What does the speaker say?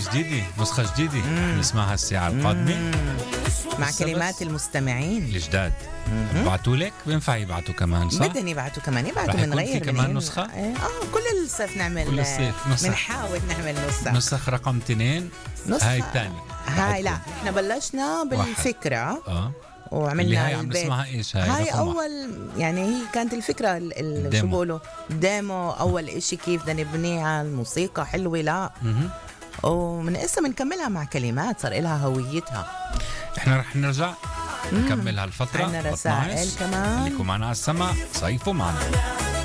جديدة، نسخة جديدة نسمعها الساعة القادمة مع كلمات المستمعين الجداد. بعتوا لك بينفع يبعتوا كمان صح؟ بدهم يبعتوا كمان، يبعتوا رح من يكون غير في كمان من نسخة؟ كل الصيف نعمل، كل الصيف نسخ. بنحاول نعمل نسخ رقم 2. هاي الثانية. هاي لا احنا بلشنا بالفكرة اللي وعملنا هاي عم البيت. نسمعها ايش هاي رقم واحد. اول يعني هي كانت الفكرة شو الديمو. بقولوا ديمو، اول اشي كيف بدنا نبنيها، الموسيقى حلوة لا ومن اسا بنكملها مع كلمات صار لها هويتها. احنا رح نرجع نكمل هالفترة. عنا رسائل كمان. خليكم معنا على السماء، صيفوا معنا.